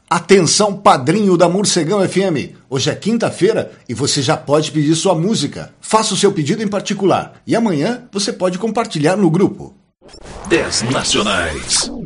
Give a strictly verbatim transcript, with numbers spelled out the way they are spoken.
Atenção, padrinho da Morcegão F M. Hoje é quinta-feira e você já pode pedir sua música. Faça o seu pedido em particular e amanhã você pode compartilhar no grupo. dez Nacionais.